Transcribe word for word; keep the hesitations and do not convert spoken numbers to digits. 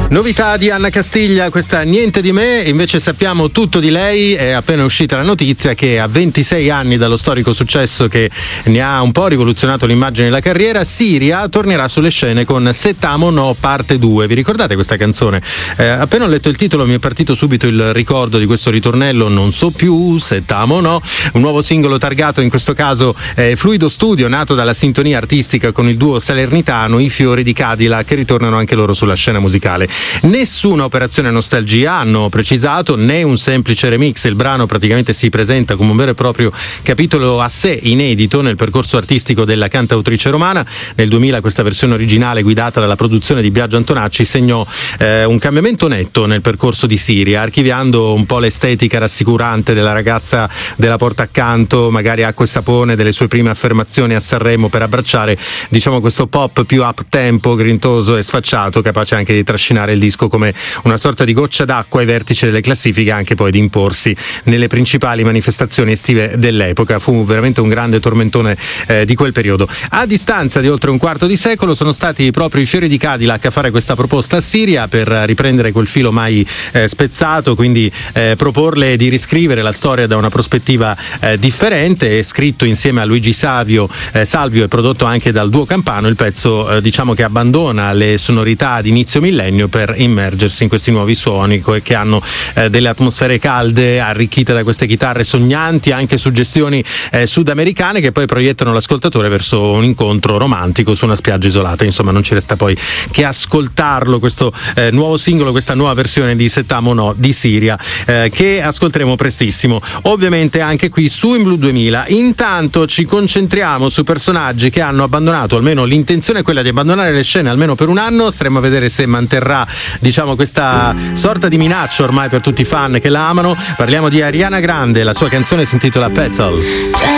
Novità di Anna Castiglia, questa Niente di me, invece sappiamo tutto di lei. È appena uscita la notizia che a ventisei anni dallo storico successo che ne ha un po' rivoluzionato l'immagine e la carriera, Siria tornerà sulle scene con Se t'amo no parte due. Vi ricordate questa canzone? Eh, appena ho letto il titolo mi è partito subito il ricordo di questo ritornello, non so più, se t'amo no, un nuovo singolo targato in questo caso eh, Fluido Studio, nato dalla sintonia artistica con il duo salernitano I Fiori di Cadillac, che ritornano anche loro sulla scena musicale. Nessuna operazione nostalgia, hanno precisato, né un semplice remix. Il brano praticamente si presenta come un vero e proprio capitolo a sé, inedito nel percorso artistico della cantautrice romana. Nel duemila questa versione originale, guidata dalla produzione di Biagio Antonacci, segnò eh, un cambiamento netto nel percorso di Siria, archiviando un po' l'estetica rassicurante della ragazza della porta accanto, magari acqua e sapone, delle sue prime affermazioni a Sanremo, per abbracciare, diciamo, questo pop più up tempo, grintoso e sfacciato, capace anche di trascinare il disco come una sorta di goccia d'acqua ai vertici delle classifiche, anche poi di imporsi nelle principali manifestazioni estive dell'epoca. Fu veramente un grande tormentone eh, di quel periodo. A distanza di oltre un quarto di secolo sono stati proprio i Fiori di Cadillac a fare questa proposta a Siria per riprendere quel filo mai eh, spezzato, quindi eh, proporle di riscrivere la storia da una prospettiva eh, differente. Scritto insieme a Luigi Savio, eh, Salvio e prodotto anche dal duo campano, il pezzo eh, diciamo che abbandona le sonorità di inizio millennio per immergersi in questi nuovi suoni che hanno eh, delle atmosfere calde arricchite da queste chitarre sognanti, anche suggestioni eh, sudamericane che poi proiettano l'ascoltatore verso un incontro romantico su una spiaggia isolata. Insomma, non ci resta poi che ascoltarlo, questo eh, nuovo singolo, questa nuova versione di Se t'amo no di Siria, eh, che ascolteremo prestissimo, ovviamente anche qui su In Blu duemila. Intanto ci concentriamo su personaggi che hanno abbandonato, almeno l'intenzione è quella di abbandonare le scene almeno per un anno. Staremo a vedere se manterrà, diciamo, questa sorta di minaccia ormai per tutti i fan che la amano. Parliamo di Ariana Grande, la sua canzone si intitola Petal.